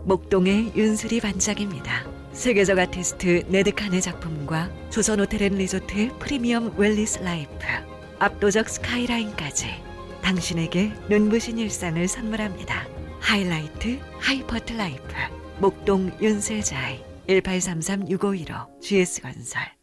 목동의 윤수리 반짝입니다. 세계적 아티스트 네드칸의 작품과 조선호텔앤리조트 프리미엄 웰리스 라이프, 압도적 스카이라인까지 당신에게 눈부신 일상을 선물합니다. 하이라이트 하이퍼트 라이프 목동 윤세자이 1833-6515 GS건설.